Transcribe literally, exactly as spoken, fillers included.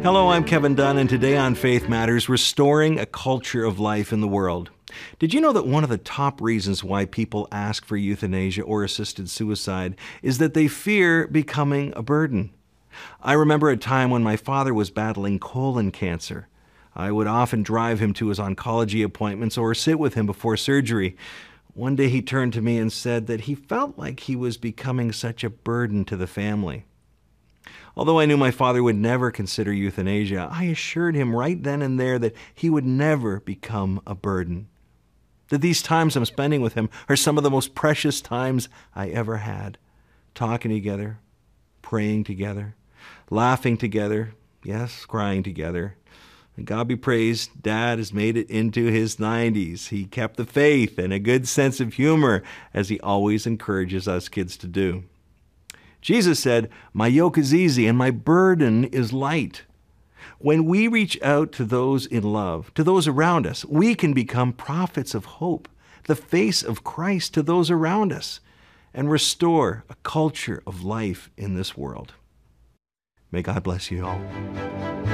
Hello, I'm Kevin Dunn, and today on Faith Matters, restoring a culture of life in the world. Did you know that one of the top reasons why people ask for euthanasia or assisted suicide is that they fear becoming a burden? I remember a time when my father was battling colon cancer. I would often drive him to his oncology appointments or sit with him before surgery. One day he turned to me and said that he felt like he was becoming such a burden to the family. Although I knew my father would never consider euthanasia, I assured him right then and there that he would never become a burden. That these times I'm spending with him are some of the most precious times I ever had. Talking together, praying together, laughing together, yes, crying together. And God be praised, Dad has made it into his nineties. He kept the faith and a good sense of humor, as he always encourages us kids to do. Jesus said, "My yoke is easy and my burden is light." When we reach out to those in love, to those around us, we can become prophets of hope, the face of Christ to those around us, and restore a culture of life in this world. May God bless you all.